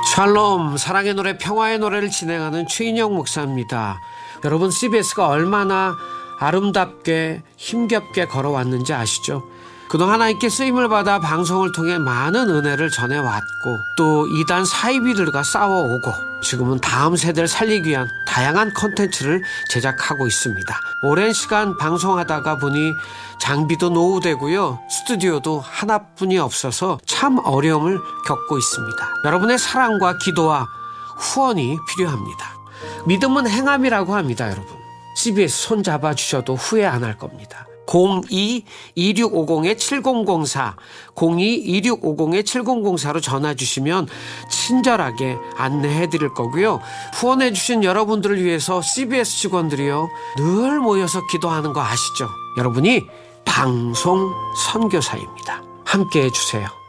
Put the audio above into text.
샬롬, 사랑의 노래, 평화의 노래를 진행하는 최인영 목사입니다. 여러분, CBS가 얼마나 아름답게 힘겹게 걸어왔는지 아시죠? 그동안 하나님께 쓰임을 받아 방송을 통해 많은 은혜를 전해왔고, 또 이단 사이비들과 싸워오고, 지금은 다음 세대를 살리기 위한 다양한 콘텐츠를 제작하고 있습니다. 오랜 시간 방송하다가 보니 장비도 노후되고요, 스튜디오도 하나뿐이 없어서 참 어려움을 겪고 있습니다. 여러분의 사랑과 기도와 후원이 필요합니다. 믿음은 행함이라고 합니다. 여러분, CBS 손 잡아주셔도 후회 안 할 겁니다. 02-2650-7004 02-2650-7004로 전화 주시면 친절하게 안내해 드릴 거고요. 후원해 주신 여러분들을 위해서 CBS 직원들이요, 늘 모여서 기도하는 거 아시죠? 여러분이 방송 선교사입니다. 함께 해 주세요.